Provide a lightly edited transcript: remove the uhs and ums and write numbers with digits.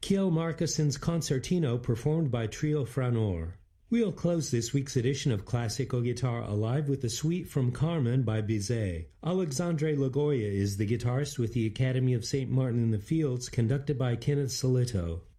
Kjell Markuson's Concertino performed by Trio Franor. We'll close this week's edition of Classical Guitar Alive with a suite from Carmen by Bizet. Alexandre Lagoya is the guitarist with the Academy of St. Martin in the Fields, conducted by Kenneth Solito.